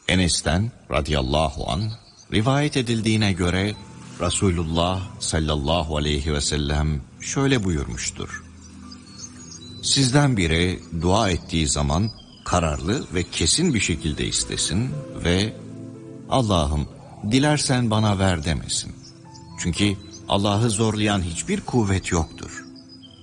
Enes'ten radıyallahu anh rivayet edildiğine göre Resulullah sallallahu aleyhi ve sellem şöyle buyurmuştur. Sizden biri dua ettiği zaman kararlı ve kesin bir şekilde istesin ve Allah'ım dilersen bana ver demesin. Çünkü Allah'ı zorlayan hiçbir kuvvet yoktur.